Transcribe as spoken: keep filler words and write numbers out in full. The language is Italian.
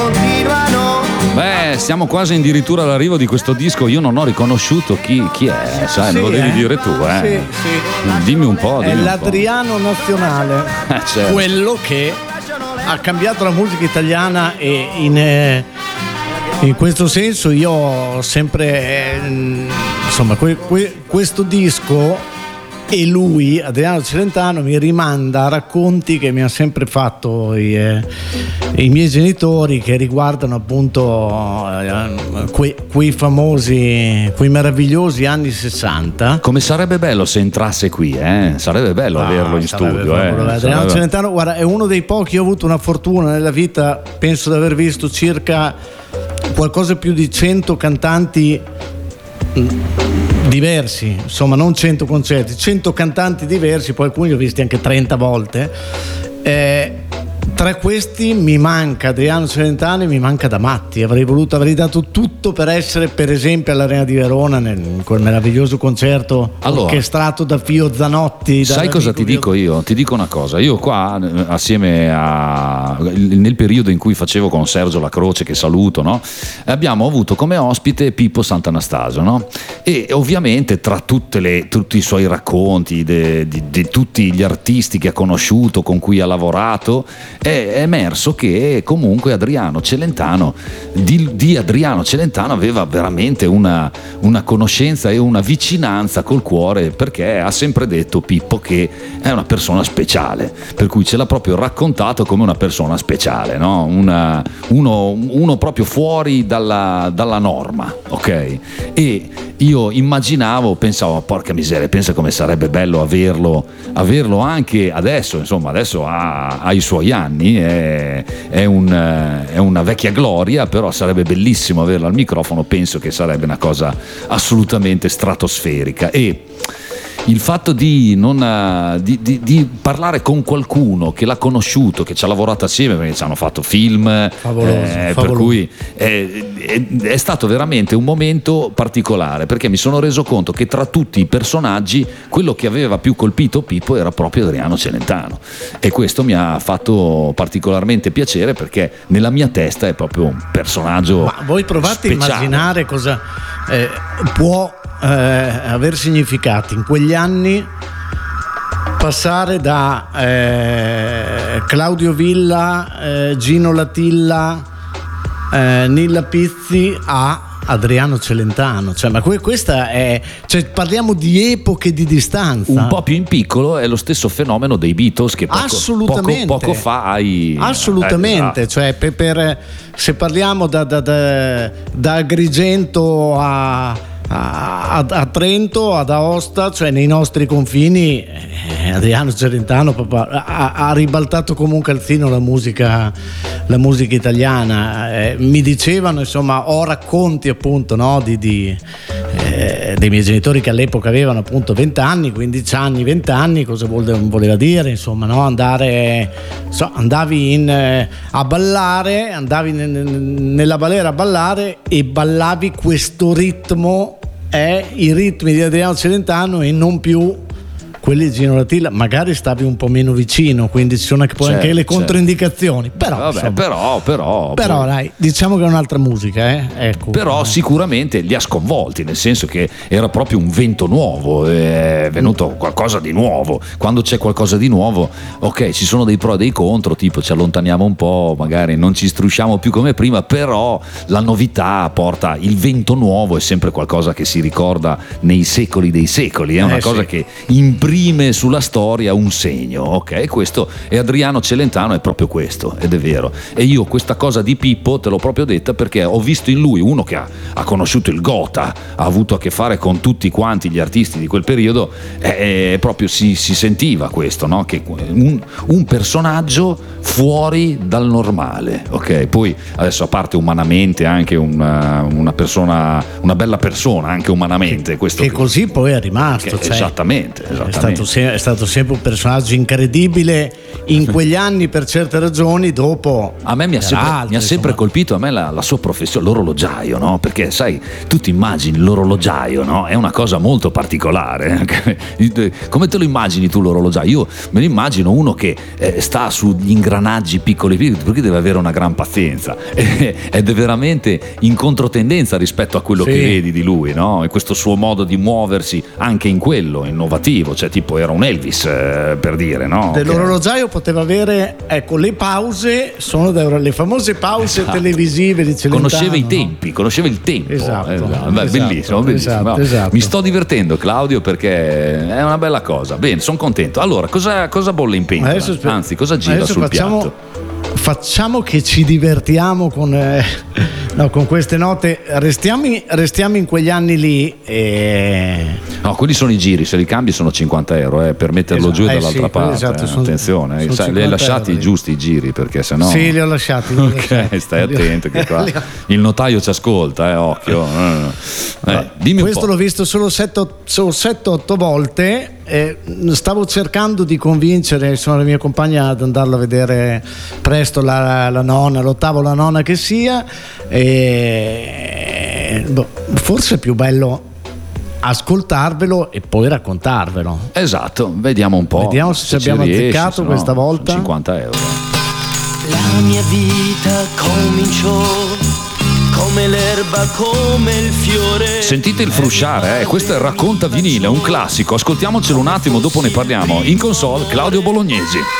continuano. Beh, siamo quasi addirittura all'arrivo di questo disco. Io non ho riconosciuto chi, chi è, sai, Sì, me lo devi eh? dire tu, eh. Sì, sì. Dimmi un po'. Dimmi È un l'Adriano nazionale, po'. Eh, certo. quello che ha cambiato la musica italiana, e in, eh, in questo senso io ho sempre, eh, insomma, que, que, questo disco e lui, Adriano Celentano, mi rimanda a racconti che mi ha sempre fatto i, eh, i miei genitori, che riguardano appunto eh, quei, quei famosi, quei meravigliosi anni sessanta. Come sarebbe bello se entrasse qui, eh? Sarebbe bello Ah, averlo in studio, eh? Adriano Sarebbe... Celentano, guarda, è uno dei pochi. Ho avuto una fortuna nella vita, penso di aver visto circa qualcosa più di cento cantanti diversi, insomma non cento concerti, cento cantanti diversi, poi alcuni li ho visti anche trenta volte. Eh, tra questi mi manca Adriano Celentano e mi manca da matti. Avrei voluto, avrei dato tutto per essere per esempio all'Arena di Verona nel, in quel meraviglioso concerto allora, orchestrato da Fio Zanotti. Sai cosa ti dico io? Ti dico una cosa, io qua assieme a nel periodo in cui facevo con Sergio La Croce, che saluto, no? Abbiamo avuto come ospite Pippo Sant'Anastasio, no? E ovviamente tra tutte le, tutti i suoi racconti di tutti gli artisti che ha conosciuto, con cui ha lavorato, è emerso che comunque Adriano Celentano, di, di Adriano Celentano aveva veramente una, una conoscenza e una vicinanza col cuore, perché ha sempre detto Pippo che è una persona speciale, per cui ce l'ha proprio raccontato come una persona speciale, no? una, uno, uno proprio fuori dalla, dalla norma, ok? E io immaginavo, pensavo, porca miseria, pensa come sarebbe bello averlo, averlo anche adesso, insomma adesso ha, ha i suoi anni, è, è, un, è una vecchia gloria, però sarebbe bellissimo averlo al microfono. Penso che sarebbe una cosa assolutamente stratosferica. E il fatto di, non, di, di, di parlare con qualcuno che l'ha conosciuto, che ci ha lavorato assieme, perché ci hanno fatto film, favoloso, eh, favoloso. Per cui è, è, è stato veramente un momento particolare, perché mi sono reso conto che tra tutti i personaggi quello che aveva più colpito Pippo era proprio Adriano Celentano, e questo mi ha fatto particolarmente piacere, perché nella mia testa è proprio un personaggio. Ma voi provate a immaginare cosa eh, può Eh, aver significati in quegli anni passare da eh, Claudio Villa, eh, Gino Latilla, eh, Nilla Pizzi a Adriano Celentano. Cioè, ma que- questa è, cioè, parliamo di epoche di distanza. Un po' più in piccolo è lo stesso fenomeno dei Beatles, che poco, assolutamente poco, poco fa hai assolutamente eh, cioè per, per, se parliamo da, da, da, da Agrigento a A, a Trento, ad Aosta, cioè nei nostri confini, eh, Adriano Celentano papà, ha, ha ribaltato come un calzino la musica, la musica italiana. Eh, mi dicevano, insomma, ho racconti appunto, no, di, di eh, dei miei genitori che all'epoca avevano appunto venti anni, quindici anni, venti anni, cosa voleva dire, insomma, no? Andare, so, andavi in, eh, a ballare, andavi n- nella balera a ballare e ballavi questo ritmo, è i ritmi di Adriano Celentano e non più quelli di Gino Latilla. Magari stavi un po' meno vicino, quindi ci sono anche, poi certo, anche le certo. controindicazioni, però Vabbè, insomma, però però però poi... dai, diciamo che è un'altra musica, eh? Ecco. Però sicuramente li ha sconvolti, nel senso che era proprio un vento nuovo, è venuto qualcosa di nuovo. Quando c'è qualcosa di nuovo, ok, ci sono dei pro e dei contro, tipo ci allontaniamo un po', magari non ci strusciamo più come prima, però la novità porta, il vento nuovo è sempre qualcosa che si ricorda nei secoli dei secoli, è una eh, cosa sì. che imprime sulla storia un segno, ok? Questo, e Adriano Celentano è proprio questo, ed è vero. E io questa cosa di Pippo te l'ho proprio detta perché ho visto in lui uno che ha, ha conosciuto il Gotha, ha avuto a che fare con tutti quanti gli artisti di quel periodo, e, e proprio si, si sentiva questo, no? Che un, un personaggio fuori dal normale, ok? Poi adesso, a parte umanamente, anche una, una persona, una bella persona anche umanamente, questo che così poi è rimasto, che, cioè, esattamente, esattamente. È stato, se- è stato sempre un personaggio incredibile in quegli anni per certe ragioni, dopo a me mi ha sempre, altro, mi ha sempre insomma. colpito a me la, la sua professione, l'orologiaio, no? Perché sai, tu ti immagini l'orologiaio, no? È una cosa molto particolare. Come te lo immagini tu l'orologiaio? Io me lo immagino uno che eh, sta sugli ingranaggi piccoli piccoli, perché deve avere una gran pazienza ed è veramente in controtendenza rispetto a quello Sì. che vedi di lui, no? E questo suo modo di muoversi anche in quello innovativo, cioè tipo era un Elvis, eh, per dire, no? Dell'orologiaio poteva avere, ecco, le pause sono da- le famose pause Esatto. televisive di Celentano, Conosceva i no? tempi, conosceva il tempo. Esatto, Eh, beh, esatto, bellissimo, bellissimo. esatto, No, esatto. Mi sto divertendo, Claudio, perché è una bella cosa. Bene, sono contento. Allora, cosa, cosa bolle in pentola? Adesso sper- Anzi, cosa gira adesso sul facciamo, piatto? Facciamo che ci divertiamo con, eh, no, con queste note. Restiamo in, restiamo in quegli anni lì. E... No, quelli sono i giri, se li cambi sono cinquanta euro, eh, per metterlo Esatto. giù Eh, dall'altra sì, parte. esatto, eh, sono- attenzione, eh, sono sai, li hai cinquanta lasciati euro. giusti i giri, perché sennò. Sì, li ho lasciati. li ho Ok, lasciati. stai attento che qua Li ho- il notaio ci ascolta, eh, occhio. Eh, dimmi un Questo po'. l'ho visto solo sette otto volte. Eh, stavo cercando di convincere insomma, la mia compagna ad andarlo a vedere presto, la, la nonna, l'ottavo la nonna che sia. E, boh, forse è più bello ascoltarvelo e poi raccontarvelo. Esatto, vediamo un po'. Vediamo se ci abbiamo riesci, azzeccato se no, questa volta. sono cinquanta euro. La mia vita cominciò come l'erba, come il fiore. Sentite il frusciare, eh? Questo è Racconta vinile, un classico. Ascoltiamocelo un attimo, dopo ne parliamo. In console Claudio Bolognesi.